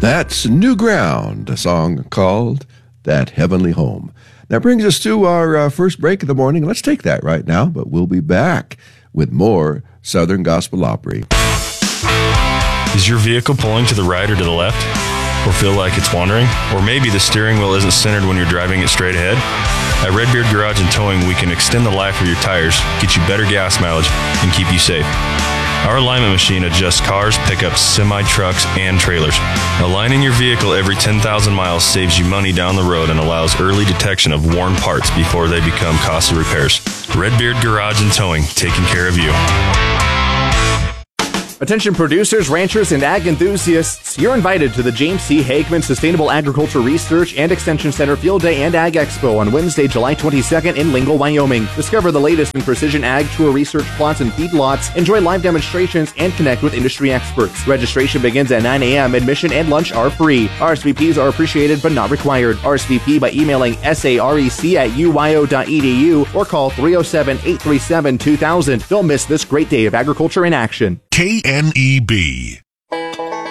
That's New Ground, a song called That Heavenly Home. That brings us to our first break of the morning. Let's take that right now, but we'll be back with more Southern Gospel Opry. Is your vehicle pulling to the right or to the left? Or feel like it's wandering? Or maybe the steering wheel isn't centered when you're driving it straight ahead? At Redbeard Garage and Towing, we can extend the life of your tires, get you better gas mileage, and keep you safe. Our alignment machine adjusts cars, pickups, semi-trucks, and trailers. Aligning your vehicle every 10,000 miles saves you money down the road and allows early detection of worn parts before they become costly repairs. Redbeard Garage and Towing, taking care of you. Attention producers, ranchers, and ag enthusiasts, you're invited to the James C. Hagman Sustainable Agriculture Research and Extension Center Field Day and Ag Expo on Wednesday, July 22nd in Lingle, Wyoming. Discover the latest in precision ag, tour research plots and feedlots, enjoy live demonstrations, and connect with industry experts. Registration begins at 9 a.m. Admission and lunch are free. RSVPs are appreciated but not required. RSVP by emailing sarec@uyo.edu or call 307-837-2000. Don't miss this great day of agriculture in action. KNEB.